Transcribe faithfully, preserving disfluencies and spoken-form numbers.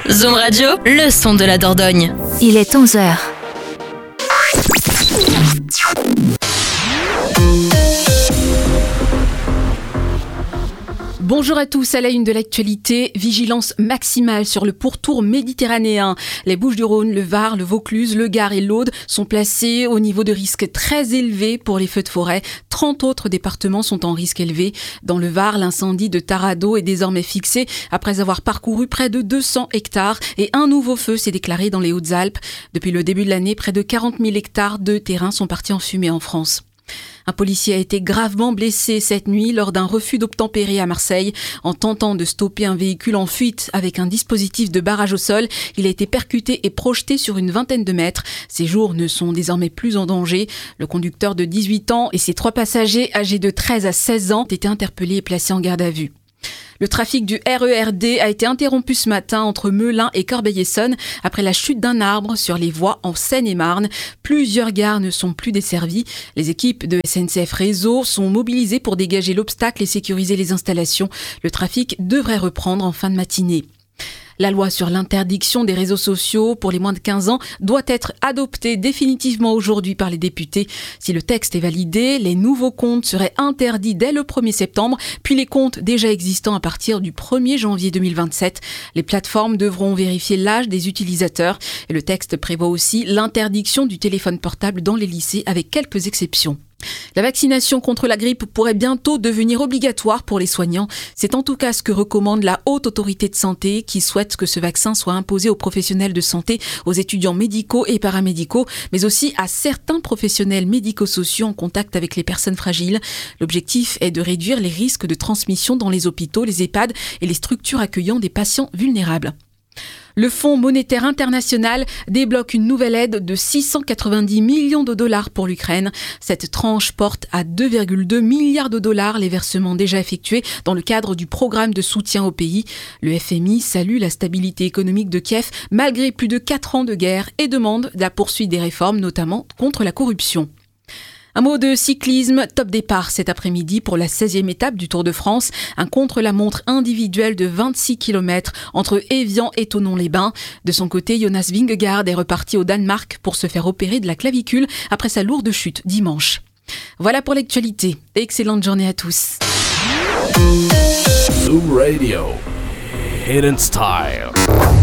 Zoom Radio, le son de la Dordogne. Il est onze heures. Bonjour à tous, à la une de l'actualité, vigilance maximale sur le pourtour méditerranéen. Les Bouches-du-Rhône, le Var, le Vaucluse, le Gard et l'Aude sont placés au niveau de risque très élevé pour les feux de forêt. trente autres départements sont en risque élevé. Dans le Var, l'incendie de Tarado est désormais fixé après avoir parcouru près de deux cents hectares et un nouveau feu s'est déclaré dans les Hautes-Alpes. Depuis le début de l'année, près de quarante mille hectares de terrain sont partis en fumée en France. Un policier a été gravement blessé cette nuit lors d'un refus d'obtempérer à Marseille. En tentant de stopper un véhicule en fuite avec un dispositif de barrage au sol, il a été percuté et projeté sur une vingtaine de mètres. Ses jours ne sont désormais plus en danger. Le conducteur de dix-huit ans et ses trois passagers âgés de treize à seize ans ont été interpellés et placés en garde à vue. Le trafic du R E R D a été interrompu ce matin entre Melun et Corbeil-Essonnes après la chute d'un arbre sur les voies en Seine-et-Marne. Plusieurs gares ne sont plus desservies. Les équipes de S N C F Réseau sont mobilisées pour dégager l'obstacle et sécuriser les installations. Le trafic devrait reprendre en fin de matinée. La loi sur l'interdiction des réseaux sociaux pour les moins de quinze ans doit être adoptée définitivement aujourd'hui par les députés. Si le texte est validé, les nouveaux comptes seraient interdits dès le premier septembre, puis les comptes déjà existants à partir du premier janvier deux mille vingt-sept. Les plateformes devront vérifier l'âge des utilisateurs. Et le texte prévoit aussi l'interdiction du téléphone portable dans les lycées avec quelques exceptions. La vaccination contre la grippe pourrait bientôt devenir obligatoire pour les soignants. C'est en tout cas ce que recommande la Haute Autorité de Santé qui souhaite que ce vaccin soit imposé aux professionnels de santé, aux étudiants médicaux et paramédicaux, mais aussi à certains professionnels médico-sociaux en contact avec les personnes fragiles. L'objectif est de réduire les risques de transmission dans les hôpitaux, les EHPAD et les structures accueillant des patients vulnérables. Le Fonds monétaire international débloque une nouvelle aide de six cent quatre-vingt-dix millions de dollars pour l'Ukraine. Cette tranche porte à deux virgule deux milliards de dollars les versements déjà effectués dans le cadre du programme de soutien au pays. Le F M I salue la stabilité économique de Kiev malgré plus de quatre ans de guerre et demande la poursuite des réformes, notamment contre la corruption. Un mot de cyclisme, top départ cet après-midi pour la seizième étape du Tour de France, un contre-la-montre individuel de vingt-six kilomètres entre Évian et Thonon-les-Bains. De son côté, Jonas Vingegaard est reparti au Danemark pour se faire opérer de la clavicule après sa lourde chute dimanche. Voilà pour l'actualité. Excellente journée à tous. Zoom Radio, Hidden Style.